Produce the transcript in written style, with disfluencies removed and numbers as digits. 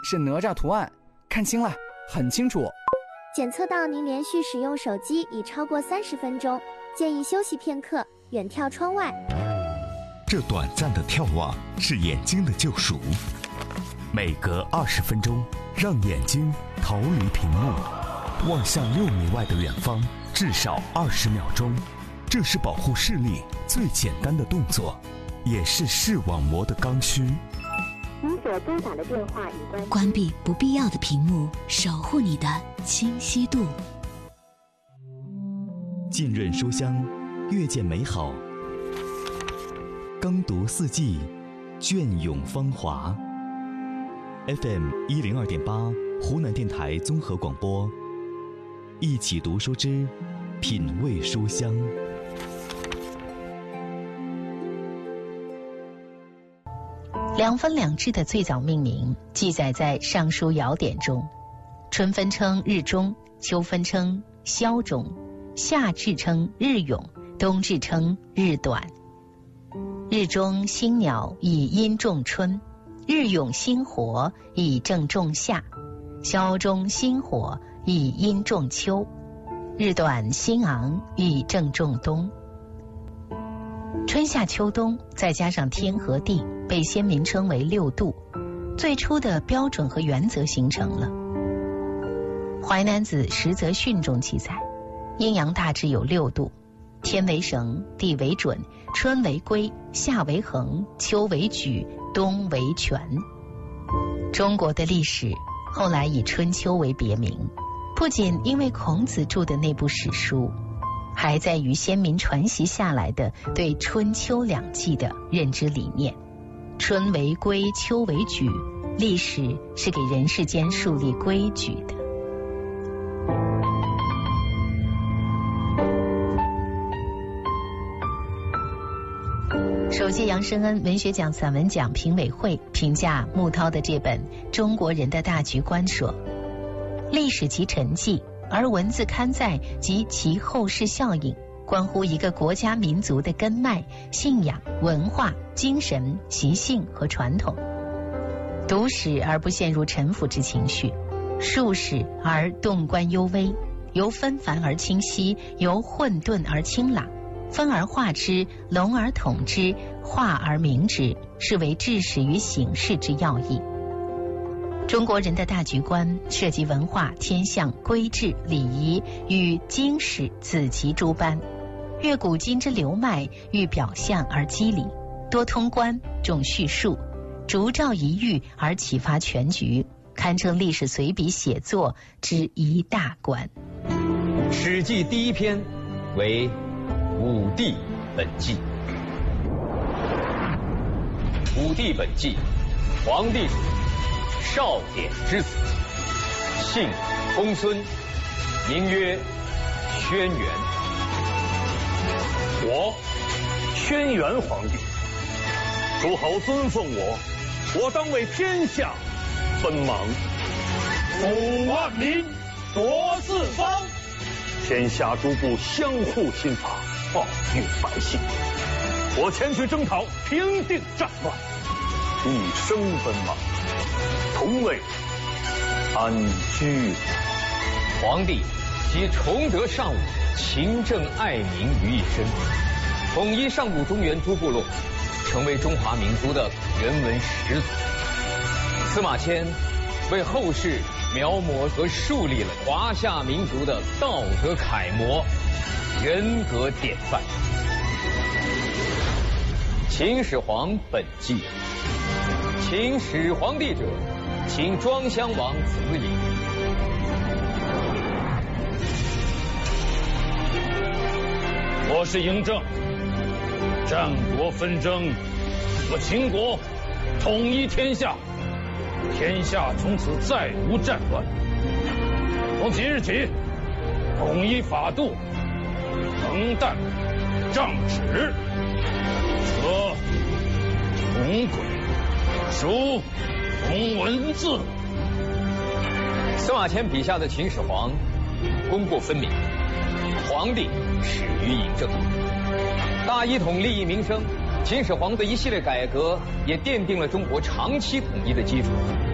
是哪吒图案，看清了，很清楚。 检测到您连续使用手机已超过30分钟，建议休息片刻，远眺窗外。 这短暂的眺望是眼睛的救赎。每隔20分钟，让眼睛逃离屏幕，望向6米外的远方，至少20秒钟。这是保护视力最简单的动作，也是视网膜的刚需。 您所拨打的电话已关闭不必要的屏幕，守护你的清晰度。 浸润书香，阅见美好。耕读四季，隽永芳华。FM 102.8，湖南电台综合广播。一起读书之品味书香。 两分两制的最早命名记载在《尚书尧典》中，春分称日中，秋分称宵中，夏至称日永，冬至称日短。日中星鸟以阴仲春，日永星火以正仲夏，宵中星火以阴仲秋，日短星昂以正仲冬。春夏秋冬再加上天和地，被先民称为6度，最初的标准和原则形成了。淮南子实则训中记载，阴阳大致有6度，天为绳，地为准，春为归，夏为衡，秋为矩，冬为全。中国的历史后来以春秋为别名，不仅因为孔子著的那部史书，还在于先民传习下来的对春秋两季的认知理念。春为规，秋为矩，历史是给人世间树立规矩的。首届杨申恩文学奖散文奖评委会评价穆涛的这本《中国人的大局观》说，历史即沉寂，而文字刊载及其后世效应，关乎一个国家民族的根脉、信仰、文化、精神、习性和传统。读史而不陷入陈腐之情绪，述史而洞观幽微，由纷繁而清晰，由混沌而清朗，分而化之，笼而统之，化而明之，是为治史与醒世之要义。中国人的大局观涉及文化、天象、规制、礼仪与经史子集诸般，阅古今之流脉，遇表象而机理，多通观，重叙述，逐照一喻而启发全局，堪称历史随笔写作之一大观。 史记第一篇为武帝本纪。武帝本纪，皇帝主，少典之子，姓公孙，名曰轩辕。 我轩辕皇帝，诸侯尊奉我，我当为天下分芒，抚万民，夺四方，天下诸部相互侵伐，暴虐百姓。我前去征讨，平定战乱，一生奔忙，同为安居。 皇帝集崇德尚武、勤政爱民于一身，统一上古中原诸部落，成为中华民族的人文始祖。司马迁为后世描摹和树立了华夏民族的道德楷模、人格典范。秦始皇本纪。秦始皇帝者，秦庄襄王子也。 我是嬴政，战国纷争，我秦国统一天下，天下从此再无战乱。从即日起，统一法度，横担杖尺，则同轨，书同文字。 司马迁笔下的秦始皇，功过分明。皇帝始于嬴政，大一统利益民生。秦始皇的一系列改革也奠定了中国长期统一的基础。